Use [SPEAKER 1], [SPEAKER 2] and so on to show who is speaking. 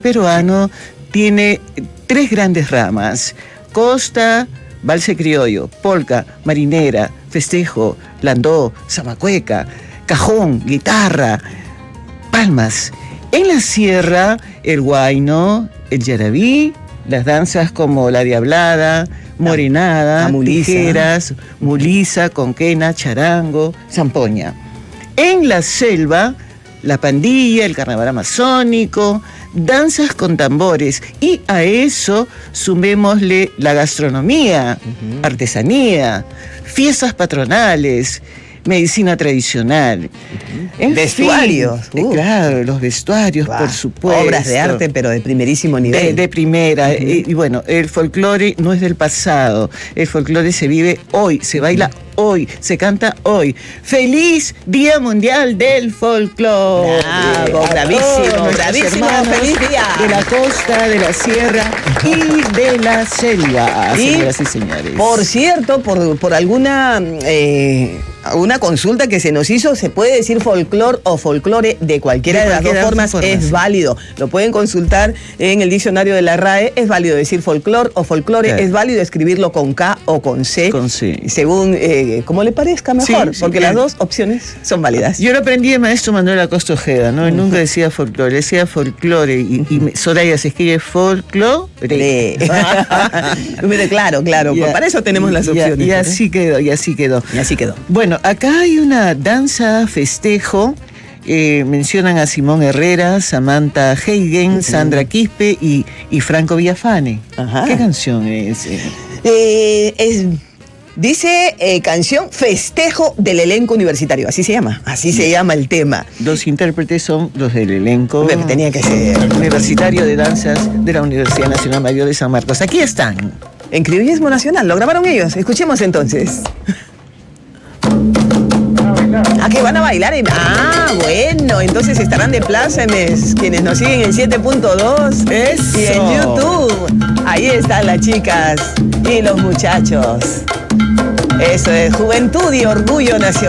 [SPEAKER 1] peruano tiene tres grandes ramas: costa, valse criollo, polca, marinera, festejo, landó, zamacueca, cajón, guitarra, palmas. En la sierra, el huayno, el yarabí, las danzas como la diablada, morenada, tijeras, mulisa, conquena, charango, zampoña. En la selva, la pandilla, el carnaval amazónico, danzas con tambores, y a eso sumémosle la gastronomía, artesanía, fiestas patronales, medicina tradicional.
[SPEAKER 2] Vestuarios.
[SPEAKER 1] Claro, los vestuarios, por supuesto.
[SPEAKER 2] Obras de arte, pero de primerísimo nivel.
[SPEAKER 1] De primera. Y bueno, el folclore no es del pasado. El folclore se vive hoy, se baila hoy, se canta hoy. ¡Feliz Día Mundial del Folclore!
[SPEAKER 2] ¡Bravo! ¡Bravísimo! ¡Bravísimo! ¡Feliz día!
[SPEAKER 1] De la costa, de la sierra y de la selva, señoras y señores.
[SPEAKER 2] Por cierto, por alguna una consulta que se nos hizo, se puede decir folclor o folclore de cualquiera de las dos formas, es válido. Lo pueden consultar en el diccionario de la RAE. Es válido decir folclor o folclore, claro. Es válido escribirlo con K o con C.
[SPEAKER 1] Con C.
[SPEAKER 2] Según como le parezca mejor, porque las dos opciones son válidas.
[SPEAKER 1] Yo lo aprendí de maestro Manuel Acosta Ojeda, ¿no? Él nunca decía folclore, decía folclore, y Soraya se escribe folclore.
[SPEAKER 2] Claro, para eso tenemos las opciones.
[SPEAKER 1] Y así quedó, y así quedó.
[SPEAKER 2] Y así quedó.
[SPEAKER 1] Bueno, acá hay una danza festejo. Mencionan a Simón Herrera, Samantha Heigen, Sandra Quispe y Franco Villafane. ¿Qué canción es?
[SPEAKER 2] Dice canción Festejo del Elenco Universitario, así se llama, se llama el tema.
[SPEAKER 1] Los intérpretes son los del elenco
[SPEAKER 2] tenía que ser
[SPEAKER 1] universitario de danzas de la Universidad Nacional Mayor de San Marcos. Aquí están.
[SPEAKER 2] En criollismo nacional, lo grabaron ellos. Escuchemos entonces. Que van a bailar. Bueno, entonces estarán de plácemes quienes nos siguen en 7.2 y en YouTube. Ahí están las chicas y los muchachos. Eso es Juventud y Orgullo Nacional.